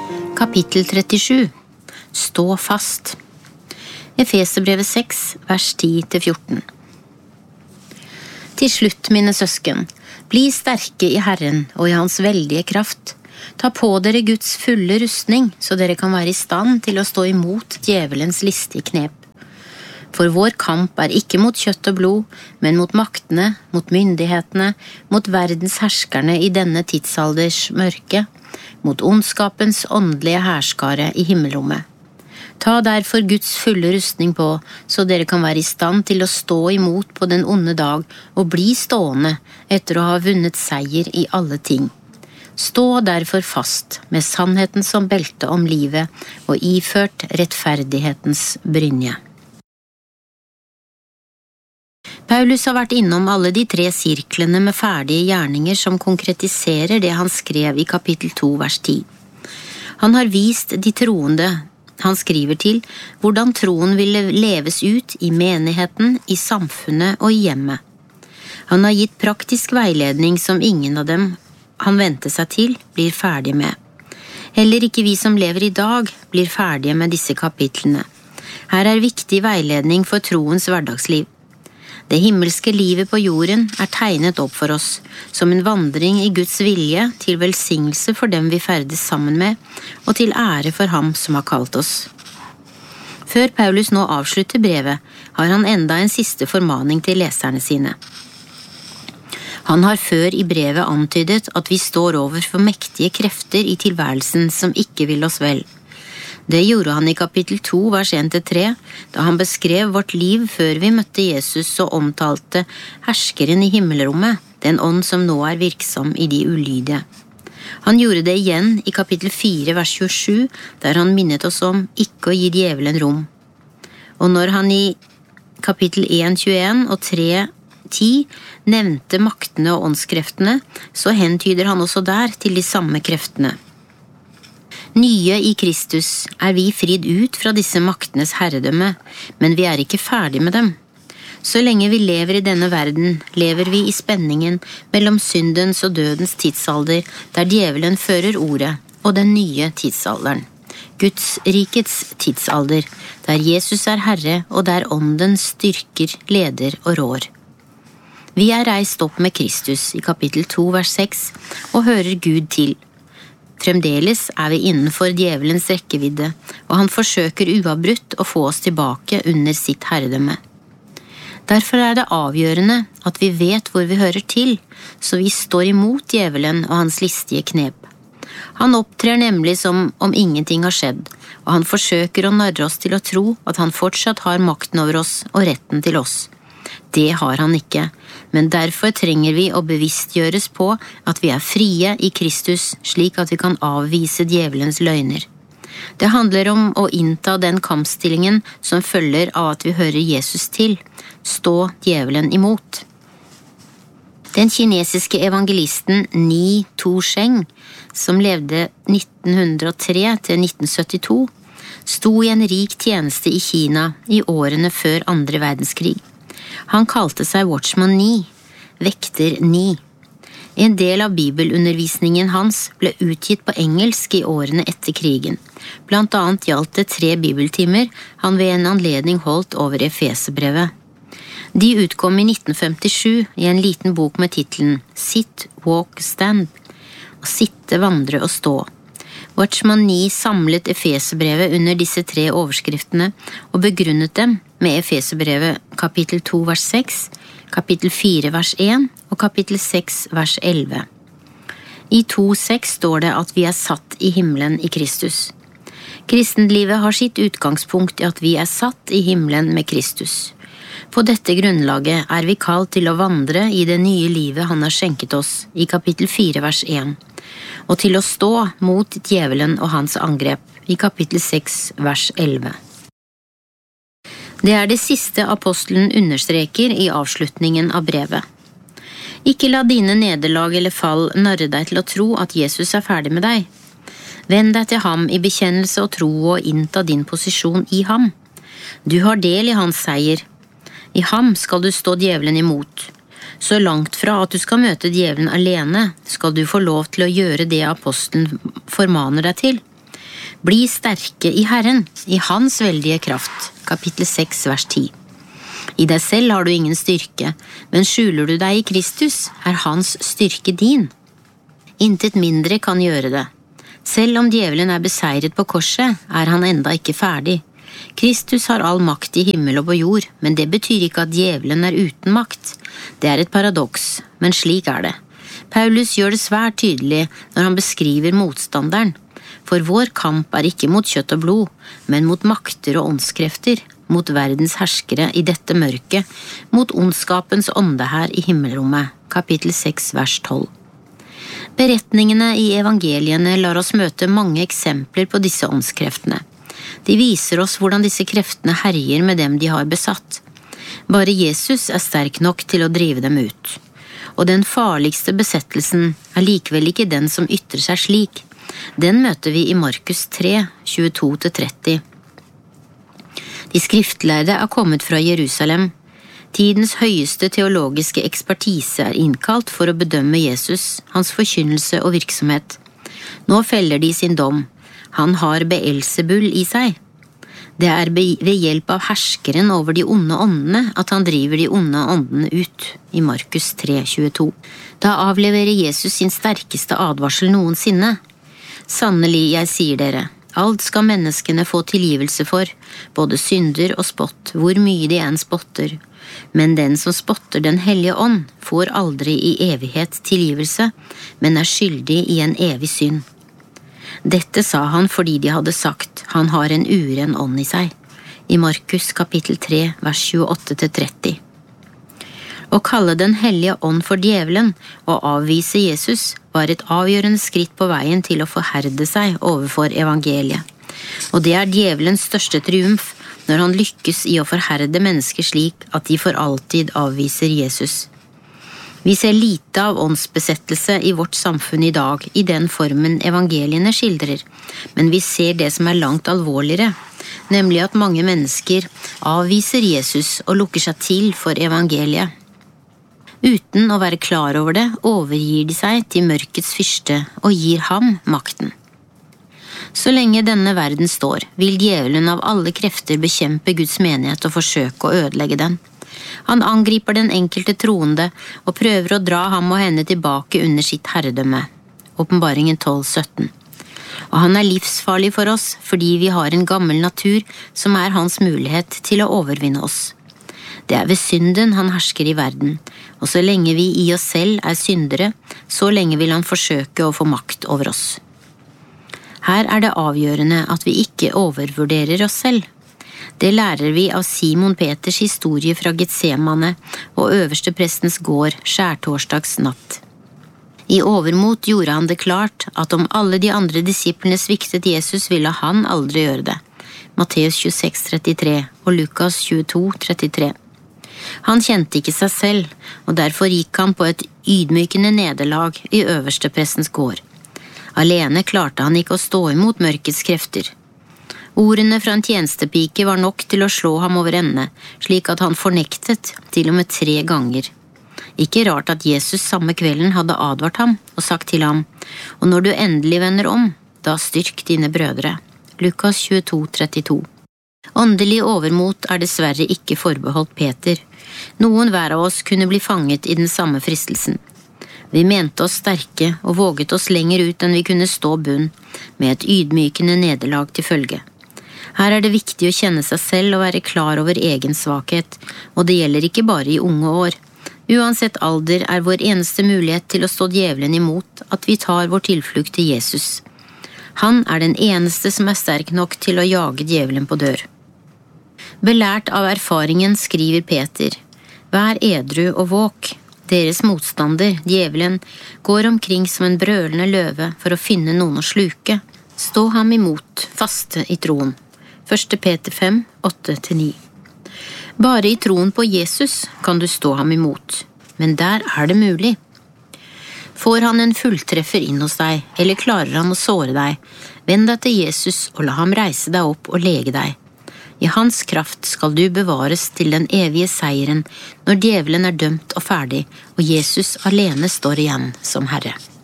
Kapittel 37. Stå fast. Efeserbrevet 6, vers 10-14. Til slutt, mine søsken, bli sterke i Herren og i hans veldige kraft. Ta på dere Guds fulle rustning, så dere kan være i stand til å stå imot djevelens listige knep. For vår kamp ikke mot kjøtt og blod, men mot maktene, mot myndighetene, mot verdens herskerne i denne tidsalders mørke, mot ondskapens åndelige herskare i himmelrommet. Ta derfor Guds fulle rustning på, så dere kan være i stand til å stå imot på den onde dag og bli stående etter å ha vunnet seier i alle ting. Stå derfor fast med sannheten som belte om livet og iført rettferdighetens brynje. Paulus har vært innom alle de 3 sirklene med ferdige gjerninger som konkretiserer det han skrev i kapittel 2, vers 10. Han har vist de troende han skriver til, hvordan troen ville leves ut i menigheten, i samfunnet og i hjemmet. Han har gitt praktisk veiledning som ingen av dem han venter seg til, blir ferdig med. Heller ikke vi som lever i dag blir ferdige med disse kapitlene. Her viktig veiledning for troens hverdagsliv. Det himmelske livet på jorden tegnet opp for oss, som en vandring i Guds vilje til velsignelse for dem vi ferdes sammen med, og til ære for ham som har kalt oss. Før Paulus nå avslutter brevet, har han enda en siste formaning til leserne sine. Han har før i brevet antydet at vi står overfor mektige krefter i tilværelsen som ikke vil oss vel. Det gjorde han i kapittel 2, vers 1-3, da han beskrev vårt liv før vi møtte Jesus og omtalte herskeren i himmelrommet, den ånd som nå virksom i de ulydige. Han gjorde det igjen i kapittel 4, vers 27, der han minnet oss om ikke å gi djevelen rom. Og når han i kapittel 1, 21 og 3, 10 nevnte maktene og åndskreftene, så hentyder han også der til de samme kreftene. Nye i Kristus vi fridd ut fra disse maktenes herredømme, men vi ikke ferdig med dem. Så lenge vi lever i denne verden, lever vi i spenningen mellom syndens og dødens tidsalder, der djevelen fører ordet, og den nye tidsalderen. Guds rikets tidsalder, der Jesus Herre, og der ånden styrker, leder og rår. Vi reist opp med Kristus i kapittel 2, vers 6, og hører Gud til. Fremdeles vi innenfor djevelens rekkevidde, og han forsøker uavbrutt å få oss tilbake under sitt herredømme. Derfor det avgjørende at vi vet hvor vi hører til, så vi står imot djevelen og hans listige knep. Han opptrer nemlig som om ingenting har skjedd, og han forsøker å narre oss til å tro at han fortsatt har makten over oss og retten til oss. Det har han ikke, men derfor trenger vi å bevisstgjøres på at vi frie i Kristus, slik at vi kan avvise djevelens løgner. Det handler om å innta den kampstillingen som følger av at vi hører Jesus til, stå djevelen imot. Den kinesiske evangelisten Ni To-sheng, som levde 1903 til 1972, sto i en rik tjeneste i Kina i årene før 2. verdenskrig. Han kalte seg Watchman Ni, vekter Ni. En del av bibelundervisningen hans ble utgitt på engelsk i årene etter krigen. Blant annet gjaldt det 3 bibeltimer han ved en anledning holdt over Efeserbrevet. De utkom i 1957 i en liten bok med titelen Sit, Walk, Stand, å sitte, vandre og stå. Watchman Nee samlet Efeserbrevet under disse 3 overskriftene og begrunnet dem med Efeserbrevet kapittel 2 vers 6, kapittel 4 vers 1 og kapittel 6 vers 11. I 2:6 står det at vi satt i himmelen i Kristus. Kristenlivet har sitt utgangspunkt i at vi satt i himmelen med Kristus. På dette grunnlaget vi kalt til å vandre i det nye livet han har skjenket oss i kapittel 4 vers 1, og til å stå mot djevelen og hans angrep i kapittel 6 vers 11. Det det siste apostelen understreker i avslutningen av brevet. Ikke la dine nederlag eller fall narre deg til å tro at Jesus ferdig med deg. Vend deg til ham i bekjennelse og tro og innta din posisjon i ham. Du har del i hans seier. I ham skal du stå djevelen imot. Så langt fra at du skal møte djevelen alene, skal du få lov til å gjøre det apostelen formaner deg til. Bli sterke i Herren, i hans veldige kraft. Kapittel 6, vers 10. I deg selv har du ingen styrke, men skjuler du deg i Kristus, hans styrke din. Intet mindre kan gjøre det. Selv om djevelen beseiret på korset, han enda ikke ferdig. Kristus har all makt i himmel og på jord, men det betyr ikke at djevelen uten makt. Det et paradoks, men slik det. Paulus gjør det svært tydelig når han beskriver motstanderen. For vår kamp ikke mot kjøtt og blod, men mot makter og åndskrefter, mot verdens herskere i dette mørket, mot ondskapens ånde her i himmelrommet. Kapittel 6, vers 12. Beretningene i evangeliene lar oss møte mange eksempler på disse åndskreftene. De viser oss hvordan disse kreftene herjer med dem de har besatt. Bare Jesus sterk nok til å drive dem ut. Og den farligste besettelsen likevel ikke den som ytrer seg slik. Den møter vi i Markus 3, 22-30. De skriftlærde kommet fra Jerusalem. Tidens høyeste teologiske ekspertise innkalt for å bedømme Jesus, hans forkynnelse og virksomhet. Nå feller de sin dom. Han har Beelzebul i seg. Det ved hjelp av herskeren over de onde åndene at han driver de onde åndene ut, i Markus 3, 22. Da avleverer Jesus sin sterkeste advarsel noensinne. Sannelig, jeg sier dere, alt skal menneskene få tilgivelse for, både synder og spott, hvor mye de spotter. Men den som spotter den hellige ånd, får aldri i evighet tilgivelse, men skyldig i en evig synd. Dette sa han fordi de hadde sagt, han har en uren ånd i seg, i Markus kapittel 3, vers 28-30. Å kalle den hellige ånd for djevelen og avvise Jesus var et avgjørende skritt på veien til å forherde seg overfor evangeliet. Og det djevelens største triumf når han lykkes i å forherde mennesker slik at de for alltid avviser Jesus. Vi ser lite av åndsbesettelse i vårt samfunn i dag i den formen evangeliene skildrer, men vi ser det som langt alvorligere, nemlig at mange mennesker avviser Jesus og lukker seg til for evangeliet. Uten å være klar over det, overgir de seg til mørkets fyrste og gir ham makten. Så lenge denne verden står, vil djevelen av alle krefter bekjempe Guds menighet og forsøke å ødelegge den. Han angriper den enkelte troende og prøver å dra ham og henne tilbake under sitt herredømme. Åpenbaringen 12:17. Og han livsfarlig for oss fordi vi har en gammel natur som hans mulighet til å overvinne oss. Det ved synden han hersker i verden, og så lenge vi i oss selv syndere, så lenge vil han forsøke å få makt over oss. Her det avgjørende at vi ikke overvurderer oss selv. Det lærer vi av Simon Peters historie fra Getsemane og øversteprestens gård skjærtorsdags natt. I overmot gjorde han det klart at om alle de andre disiplene sviktet Jesus, ville han aldri gjøre det. Matteus 26,33 og Lukas 22,33. Han kjente ikke seg selv, og derfor gikk han på et ydmykende nederlag i øversteprestens gård. Alene klarte han ikke å stå imot mørkets krefter. Ordene fra en tjenestepike var nok til å slå ham over ende, slik at han fornektet til og med 3 ganger. Ikke rart at Jesus samme kvelden hadde advart ham og sagt til ham, og når du endelig vender om, da styrk dine brødre. Lukas 22,32. Åndelig overmot dessverre ikke forbeholdt Peter. Noen hver av oss kunne bli fanget i den samme fristelsen. Vi mente oss sterke og våget oss lenger ut enn vi kunne stå bunn, med et ydmykende nederlag til følge. Her det viktig å kjenne seg selv og være klar over egen svakhet, og det gjelder ikke bare i unge år. Uansett alder vår eneste mulighet til å stå djevelen imot at vi tar vår tilflukt til Jesus. Han den eneste som sterk nok til å jage djevelen på dør. Belært av erfaringen skriver Peter, vær edru og våk. Deres motstander, djevelen, går omkring som en brølende løve for å finne noen å sluke. Stå ham imot, faste i troen. 1. Peter 5, 8-9. Bare i troen på Jesus kan du stå ham imot, men der det mulig. Får han en fulltreffer inn hos deg, eller klarer han å såre deg, vend deg til Jesus og la ham reise deg opp og lege deg. I hans kraft skal du bevares til den evige seieren når djevelen dømt og ferdig, og Jesus alene står igjen som Herre.